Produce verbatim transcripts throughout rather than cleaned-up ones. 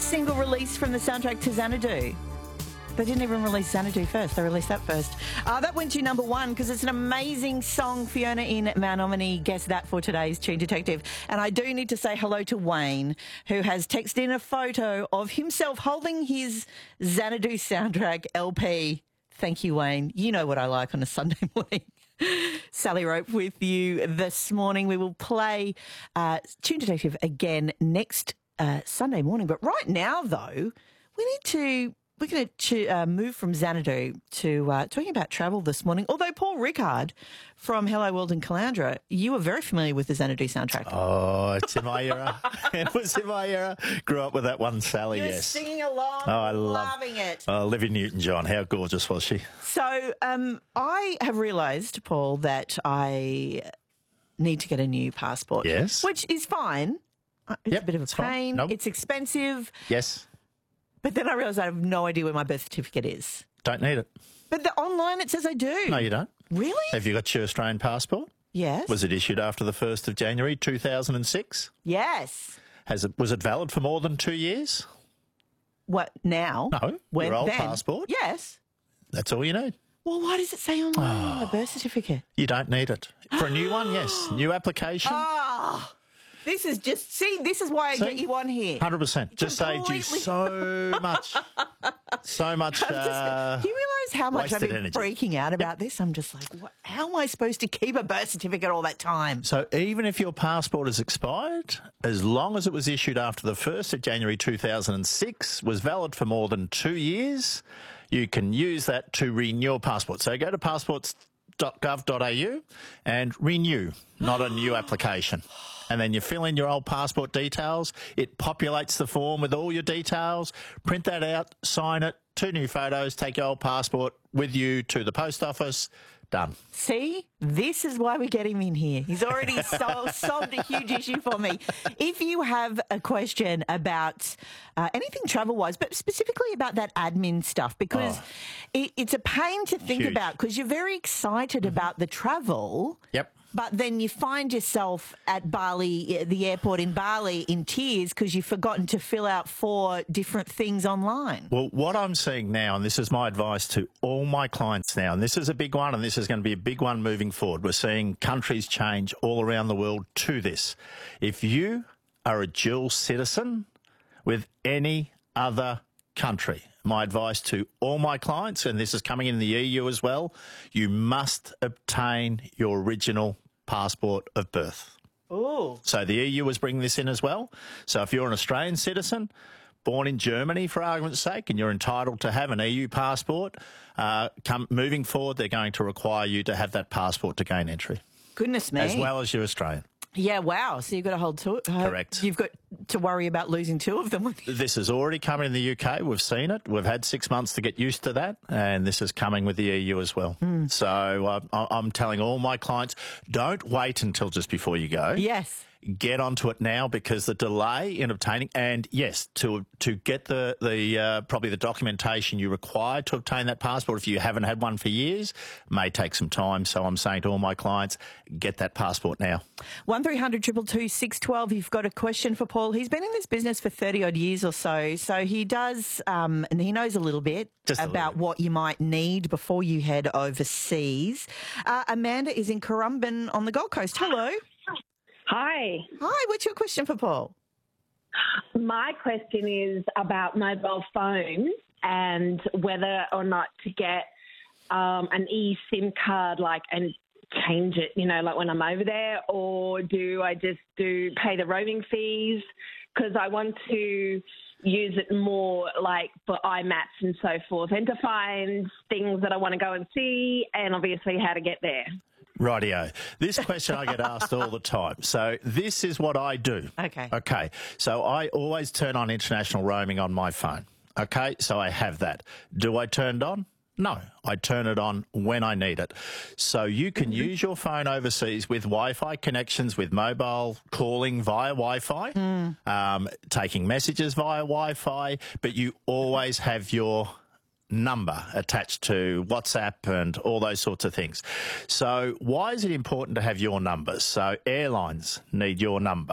single released from the soundtrack to Xanadu? They didn't even release Xanadu first. They released that first. Uh, that went to number one because it's an amazing song. Fiona in Menominee guessed that for today's Tune Detective. And I do need to say hello to Wayne, who has texted in a photo of himself holding his Xanadu soundtrack L P. Thank you, Wayne. You know what I like on a Sunday morning. Sally Rope with you this morning. We will play uh, Tune Detective again next uh, Sunday morning. But right now, though, we need to... We're going to uh, move from Xanadu to uh, talking about travel this morning. Although Paul Rickard from Hello World in Caloundra, you were very familiar with the Xanadu soundtrack. Oh, it's in my era. It was in my era. Grew up with that one, Sally, You're yes. singing along, oh, I love, loving it. Oh, Olivia Newton-John, how gorgeous was she? So um, I have realised, Paul, that I need to get a new passport. Yes. Which is fine. It's Yep, a bit of a it's fine. pain. Nope. It's expensive. Yes. But then I realised I have no idea where my birth certificate is. Don't need it. But the online, it says I do. No, you don't. Really? Have you got your Australian passport? Yes. Was it issued after the first of January two thousand six? Yes. Has it? Was it valid for more than two years? What, now? No, When, your old then? passport. Yes. That's all you need. Well, why does it say online on the birth certificate? You don't need it. For a new one, yes. New application. Oh, this is just, see, this is why I See? get you on here. one hundred percent. Just saved you Completely. so much. So much. I'm just- Uh, do you realise how much I've wasted been energy. freaking out about this? I'm just like, what, how am I supposed to keep a birth certificate all that time? So even if your passport is expired, as long as it was issued after the first of January two thousand six, was valid for more than two years, you can use that to renew your passport. So go to passports dot gov dot a u and renew, not a new application. And then you fill in your old passport details. It populates the form with all your details. Print that out, sign it, two new photos, take your old passport with you to the post office. Done. See, this is why we get him in here. He's already sol- solved a huge issue for me. If you have a question about uh, anything travel-wise, but specifically about that admin stuff, because Oh. it, it's a pain to think Huge. about because you're very excited about the travel. Yep. But then you find yourself at Bali, the airport in Bali, in tears because you've forgotten to fill out four different things online. Well, what I'm seeing now, and this is my advice to all my clients now, and this is a big one, and this is going to be a big one moving forward. We're seeing countries change all around the world to this. If you are a dual citizen with any other country, my advice to all my clients, and this is coming in the E U as well, you must obtain your original passport of birth. Oh. So the E U is bringing this in as well. So if you're an Australian citizen, born in Germany, for argument's sake, and you're entitled to have an E U passport, uh, come, moving forward, they're going to require you to have that passport to gain entry, Goodness me. as well as you're Australian. Yeah, wow. So you've got to hold two. Uh, Correct. You've got to worry about losing two of them. This is already coming in the U K. We've seen it. We've had six months to get used to that, and this is coming with the E U as well. Mm. So uh, I- I'm telling all my clients, don't wait until just before you go. Yes. Get onto it now, because the delay in obtaining, and yes, to to get the the uh, probably the documentation you require to obtain that passport, if you haven't had one for years, may take some time. So I'm saying to all my clients, get that passport now. one three hundred two two two six one two. You've got a question for Paul. He's been in this business for thirty odd years or so. So he does, um, and he knows a little bit Just a little about bit. what you might need before you head overseas. Uh, Amanda is in Currumbin on the Gold Coast. Hello. Hi. Hi, what's your question for Paul? My question is about mobile phones and whether or not to get um, an eSIM card, like, and change it, you know, like when I'm over there, or do I just do pay the roaming fees? Because I want to use it more like for iMaps and so forth, and to find things that I want to go and see, and obviously how to get there. Rightio. This question I get asked all the time. So this is what I do. Okay. Okay. So I always turn on international roaming on my phone. Okay. So I have that. Do I turn it on? No, I turn it on when I need it. So you can use your phone overseas with Wi-Fi connections, with mobile calling via Wi-Fi, mm. um, taking messages via Wi-Fi, but you always have your number attached to WhatsApp and all those sorts of things. So why is it important to have your numbers? So airlines need your number.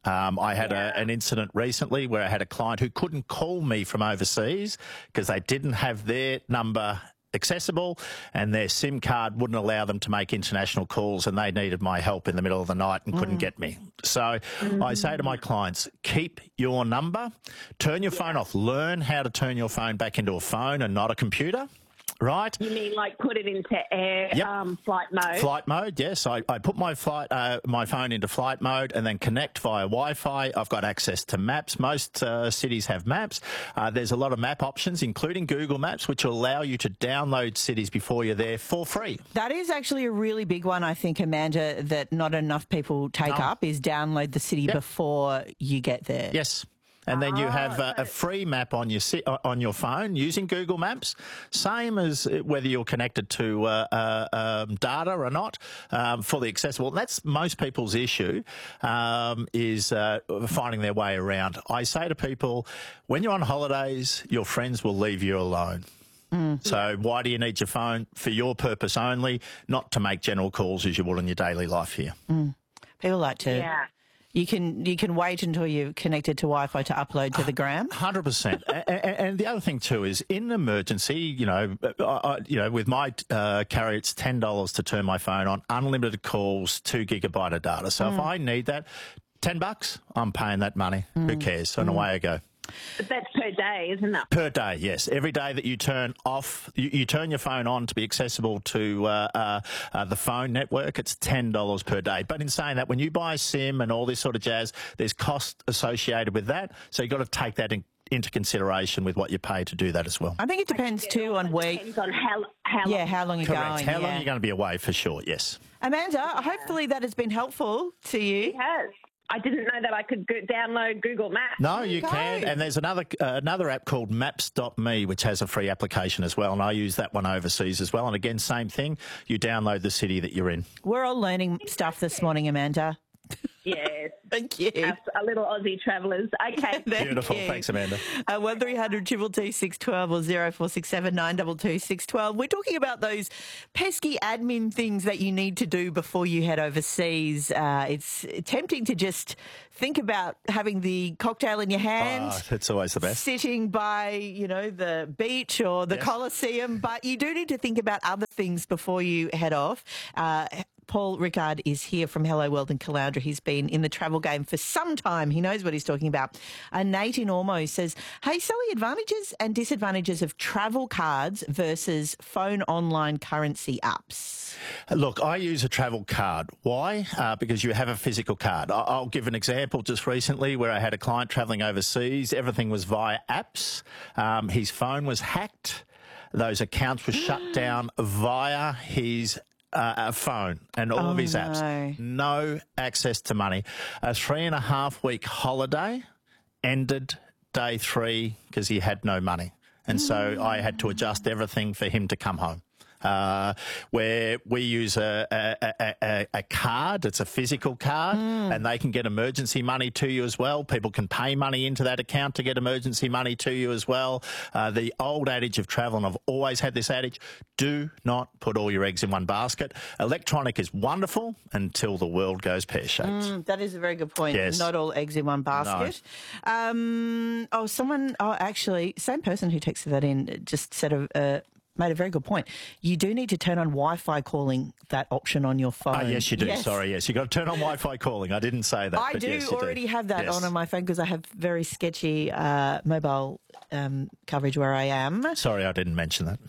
Um, I had Yeah. a, an incident recently where I had a client who couldn't call me from overseas because they didn't have their number accessible and their SIM card wouldn't allow them to make international calls, and they needed my help in the middle of the night and couldn't get me. So I say to my clients, keep your number, turn your phone off, learn how to turn your phone back into a phone and not a computer. Right? You mean like put it into air Yep. um, flight mode? Flight mode, yes. I, I put my flight, uh, my phone into flight mode and then connect via Wi-Fi. I've got access to maps. Most uh, cities have maps. Uh, there's a lot of map options, including Google Maps, which will allow you to download cities before you're there for free. That is actually a really big one, I think, Amanda, that not enough people take Oh. up is download the city Yep. before you get there. Yes. And then you have uh, a free map on your si- uh, on your phone using Google Maps, same as whether you're connected to uh, uh, um, data or not, um, fully accessible. And that's most people's issue, um, is uh, finding their way around. I say to people, when you're on holidays, your friends will leave you alone. Mm. So why do you need your phone? For your purpose only, not to make general calls as you would in your daily life here. Mm. People like to... Yeah. You can you can wait until you're connected to Wi-Fi to upload to the gram. one hundred percent. and, and the other thing too is, in an emergency, you know, I, I, you know, with my uh, carrier, it's ten dollars to turn my phone on, unlimited calls, two gigabyte of data. So mm. if I need that, ten bucks, I'm paying that money. Mm. Who cares? And mm. away I go. But that's per day, isn't it? Per day, yes. Every day that you turn off, you, you turn your phone on to be accessible to uh, uh, uh, the phone network, it's ten dollars per day. But in saying that, when you buy a SIM and all this sort of jazz, there's cost associated with that. So you've got to take that in, into consideration with what you pay to do that as well. I think it depends too on where... Depends on how, how yeah, long. how long you're Correct. going. How yeah. long you're going to be away, for sure, yes. Amanda, yeah. hopefully that has been helpful to you. It has. I didn't know that I could go download Google Maps. No, you Okay. can. And there's another uh, another app called maps dot me, which has a free application as well. And I use that one overseas as well. And again, same thing. You download the city that you're in. We're all learning stuff this morning, Amanda. Yes. Thank you. Us, a little Aussie travellers. Okay. Thank Beautiful. you. Thanks, Amanda. Uh, one three hundred two two two six one two or zero four six seven nine two two six one two. We're talking about those pesky admin things that you need to do before you head overseas. Uh, it's tempting to just think about having the cocktail in your hand. Oh, that's always the best. Sitting by, you know, the beach or the Yes. Colosseum, but you do need to think about other things before you head off. Uh, Paul Rickard is here from Hello World in Caloundra. He's been in the travel game for some time. He knows what he's talking about. Uh, Nate in Ormo says, hey, Sally, advantages and disadvantages of travel cards versus phone online currency apps. Look, I use a travel card. Why? Uh, because you have a physical card. I- I'll give an example just recently where I had a client travelling overseas. Everything was via apps. Um, his phone was hacked. Those accounts were shut down via his Uh, a phone and all Oh, of his no. apps. No access to money. A three and a half week holiday ended day three because he had no money. And so I had to adjust everything for him to come home. Uh, where we use a, a, a, a card, it's a physical card, mm. and they can get emergency money to you as well. People can pay money into that account to get emergency money to you as well. Uh, the old adage of travel, and I've always had this adage, do not put all your eggs in one basket. Electronic is wonderful until the world goes pear-shaped. Mm, that is a very good point. Yes. Not all eggs in one basket. No. Um, oh, someone, oh, actually, same person who texted that in just said a, uh, made a very good point. You do need to turn on Wi-Fi calling, that option on your phone. Oh, yes, you do. Yes. Sorry, yes. You've got to turn on Wi-Fi calling. I didn't say that. I but do yes, you already do. have that Yes. on on my phone because I have very sketchy uh, mobile um, coverage where I am. Sorry, I didn't mention that.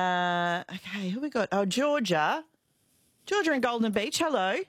Uh, okay, who we got? Oh, Georgia. Georgia in Golden Beach. Hello.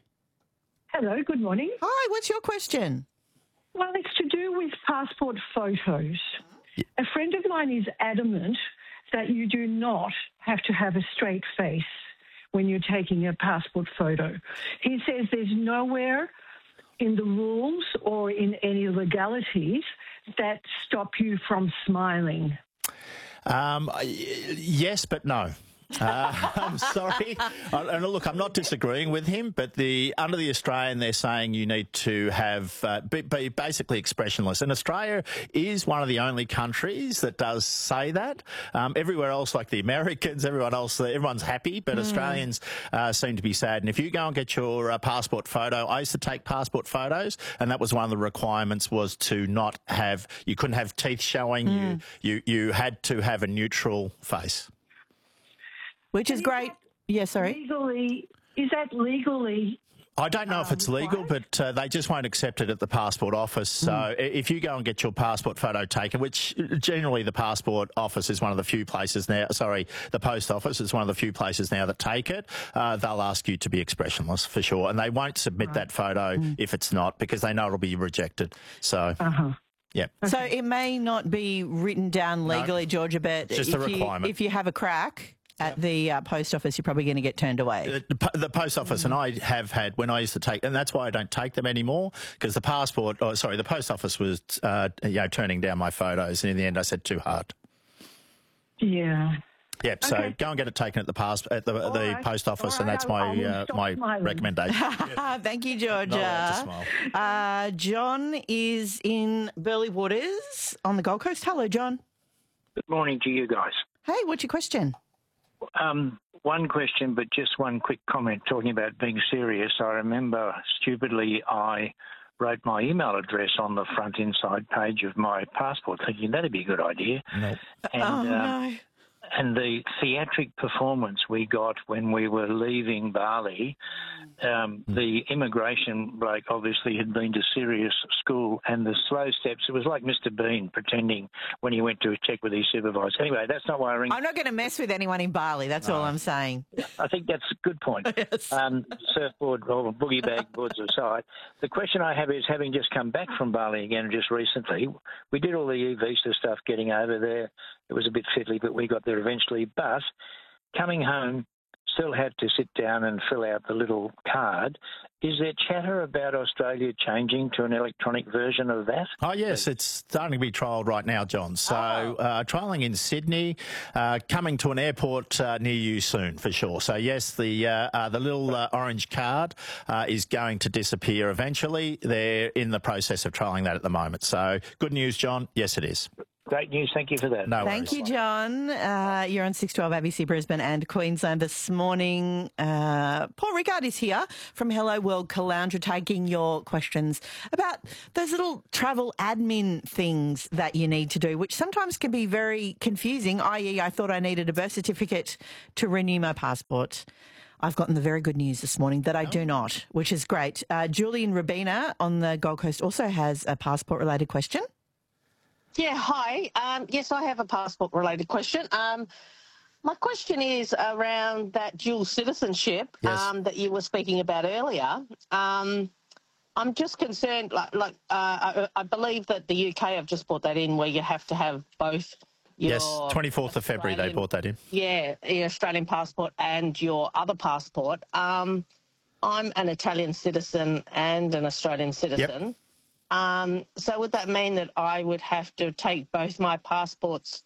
Hello, good morning. Hi, what's your question? Well, it's to do with passport photos. A friend of mine is adamant that you do not have to have a straight face when you're taking a passport photo. He says there's nowhere in the rules or in any legalities that stop you from smiling. Um, yes, but no. Uh, I'm sorry. Uh, and look, I'm not disagreeing with him, but the under the Australian, they're saying you need to have uh, be, be basically expressionless. And Australia is one of the only countries that does say that. Um, everywhere else, like the Americans, everyone else, everyone's happy, but mm. Australians uh, seem to be sad. And if you go and get your uh, passport photo, I used to take passport photos, and that was one of the requirements was to not have, you couldn't have teeth showing, mm. you, you, you had to have a neutral face. Which is great. Yeah, sorry. Legally, is that legally? I don't know um, if it's legal, right? but uh, they just won't accept it at the passport office. So mm. if you go and get your passport photo taken, which generally the passport office is one of the few places now, sorry, the post office is one of the few places now that take it, uh, they'll ask you to be expressionless for sure. And they won't submit right. that photo mm. if it's not, because they know it'll be rejected. So... Uh-huh. Yeah. Okay. So it may not be written down legally, no, Georgia, but just if, a requirement. You, if you have a crack at yep. the uh, post office, you're probably going to get turned away. The, the post office, mm. and I have had, when I used to take, and that's why I don't take them anymore, because the passport, oh, sorry, the post office was, uh, you know, turning down my photos, and in the end I said too hard. Yeah. Yep, so okay. go and get it taken at the pass, at the, the right. post office, right. and that's my uh, my smiling. recommendation. Yep. Thank you, Georgia. Uh, John is in Burleigh Waters on the Gold Coast. Hello, John. Good morning to you guys. Hey, what's your question? Um, one question, but just one quick comment talking about being serious. I remember stupidly I wrote my email address on the front inside page of my passport, thinking that'd be a good idea. No. And, oh, um, no. And the theatric performance we got when we were leaving Bali, um, the immigration bloke obviously had been to serious school, and the slow steps, it was like Mister Bean pretending when he went to check with his supervisor. Anyway, that's not why I ring. I'm not going to mess with anyone in Bali, that's no. all I'm saying. I think that's a good point. Yes. Um, surfboard or boogie bag boards aside, the question I have is, having just come back from Bali again just recently, we did all the e-visa stuff getting over there. It was a bit fiddly, but we got there eventually. But coming home, still had to sit down and fill out the little card. Is there chatter about Australia changing to an electronic version of that? Oh, yes, it's starting to be trialled right now, John. So oh. uh, trialling in Sydney, uh, coming to an airport uh, near you soon, for sure. So, yes, the uh, uh, the little uh, orange card uh, is going to disappear eventually. They're in the process of trialling that at the moment. So, good news, John. Yes, it is. Great news. Thank you for that. No Thank worries. you, John. Uh, you're on six twelve A B C Brisbane and Queensland this morning. Uh, Paul Rickard is here from Hello World Caloundra taking your questions about those little travel admin things that you need to do, which sometimes can be very confusing, that is I thought I needed a birth certificate to renew my passport. I've gotten the very good news this morning that I oh. do not, which is great. Uh, Julian Rabina on the Gold Coast also has a passport-related question. Yeah, hi. Um, yes, I have a passport-related question. Um, my question is around that dual citizenship yes. um, that you were speaking about earlier. Um, I'm just concerned, like, like uh, I, I believe that the U K have just brought that in where you have to have both your... Yes, twenty-fourth of February they brought that in. Yeah, your Australian passport and your other passport. Um, I'm an Italian citizen and an Australian citizen. Yep. Um, so would that mean that I would have to take both my passports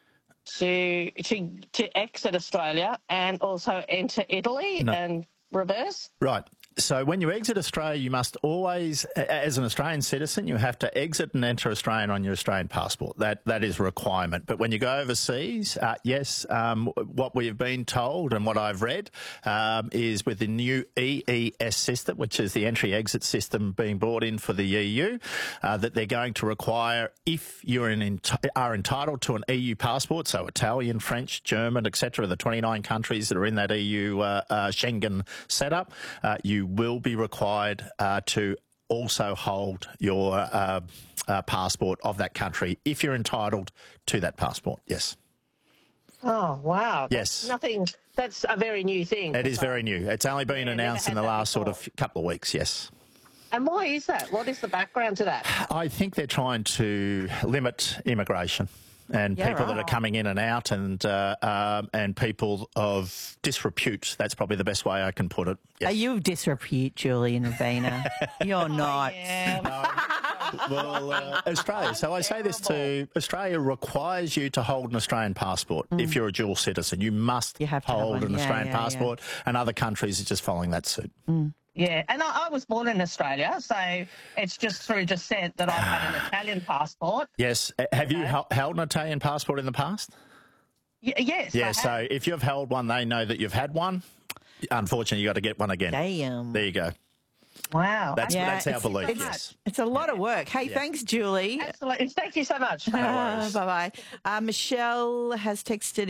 to to to exit Australia and also enter Italy no. and reverse? Right. So when you exit Australia, you must always, as an Australian citizen, you have to exit and enter Australia on your Australian passport. That That is a requirement. But when you go overseas, uh, yes, um, what we've been told and what I've read um, is with the new E E S system, which is the entry-exit system being brought in for the E U, uh, that they're going to require, if you are entitled to an E U passport, so Italian, French, German, et cetera, the twenty-nine countries that are in that E U uh, uh, Schengen setup, uh, you will be required uh, to also hold your uh, uh, passport of that country if you're entitled to that passport. Yes. Oh, wow. Yes. That's nothing. That's a very new thing. It is very new. It's only been yeah, announced in the last before. sort of couple of weeks, yes. And why is that? What is the background to that? I think they're trying to limit immigration. And yeah, people right. that are coming in and out, and uh, um, and people of disrepute. That's probably the best way I can put it. Yes. Are you of disrepute, Julian Rabina? You're not. I am. No, well, uh, Australia. So I say this to Australia requires you to hold an Australian passport mm. if you're a dual citizen. You must you have to hold have an yeah, Australian yeah, passport, yeah. and other countries are just following that suit. Mm. Yeah, and I, I was born in Australia, so it's just through descent that I've had an Italian passport. Yes. Have you you know? held an Italian passport in the past? Y- yes. Yeah, so if you've held one, they know that you've had one. Unfortunately, you got to get one again. Damn. There you go. Wow. That's, yeah, that's our it's, belief, it's, yes. It's a lot of work. Hey, yeah. thanks, Julie. Absolutely. Thank you so much. No uh, bye-bye. Uh, Michelle has texted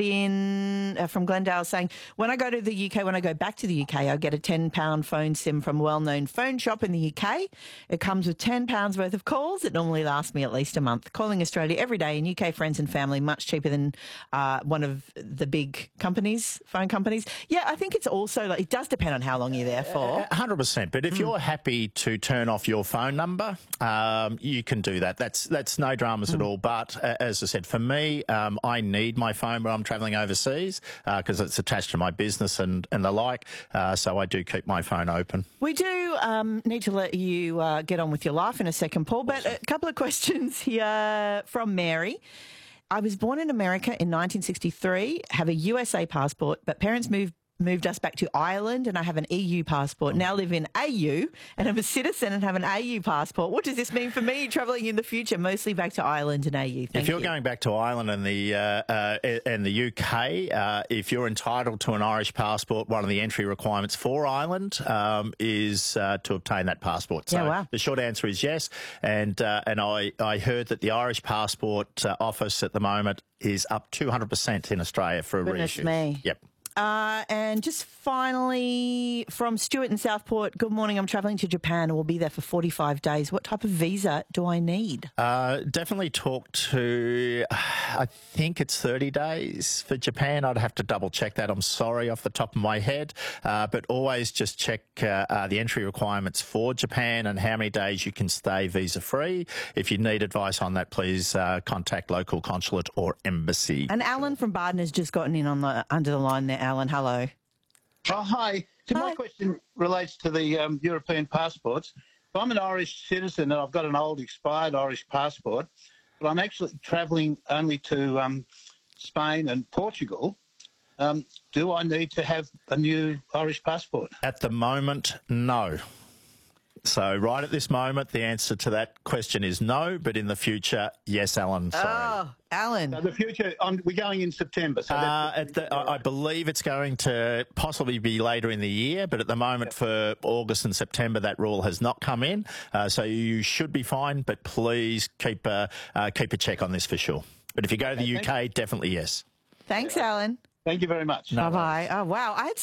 in uh, from Glendale saying, when I go to the U K, when I go back to the U K, I get a ten pound phone SIM from a well-known phone shop in the U K. It comes with ten pounds worth of calls. It normally lasts me at least a month. Calling Australia every day and U K friends and family much cheaper than uh, one of the big companies, phone companies. Yeah, I think it's also, like, it does depend on how long you're there for. one hundred percent. But if mm. you're happy to turn off your phone number, um, you can do that. That's that's no dramas mm. at all. But uh, as I said, for me, um, I need my phone when I'm travelling overseas because uh, it's attached to my business and, and the like. Uh, so I do keep my phone open. We do um, need to let you uh, get on with your life in a second, Paul. But awesome. A couple of questions here from Mary. I was born in America in nineteen sixty-three, have a U S A passport, but parents moved moved us back to Ireland and I have an E U passport. Now live in A U and I'm a citizen and have an A U passport. What does this mean for me travelling in the future, mostly back to Ireland and A U? Thank if you're you. going back to Ireland and the uh, uh, and the U K, uh, if you're entitled to an Irish passport, one of the entry requirements for Ireland um, is uh, to obtain that passport. So yeah, wow. the short answer is yes. And uh, and I, I heard that the Irish passport uh, office at the moment is up two hundred percent in Australia for a Goodness reissue. me. Yep. Uh, and just finally, from Stuart in Southport, good morning. I'm travelling to Japan and will be there for forty-five days. What type of visa do I need? Uh, definitely talk to, I think it's thirty days for Japan. I'd have to double check that. I'm sorry off the top of my head. Uh, but always just check uh, uh, the entry requirements for Japan and how many days you can stay visa free. If you need advice on that, please uh, contact local consulate or embassy. And Alan from Barden has just gotten in on the under the line there. Alan, hello. Oh, hi. So hi. My question relates to the um, European passports. So I'm an Irish citizen and I've got an old expired Irish passport, but I'm actually travelling only to um, Spain and Portugal. Um, do I need to have a new Irish passport? At the moment, no. So right at this moment, the answer to that question is no, but in the future, yes, Alan. Sorry. Oh, Alan. So the future, um, we're going in September. So uh, at the, I, I believe it's going to possibly be later in the year, but at the moment yep. for August and September, that rule has not come in. Uh, so you should be fine, but please keep a, uh, keep a check on this for sure. But if you go to the U K, definitely yes. Thanks, Alan. Thank you very much. No Bye-bye. Oh, wow. I had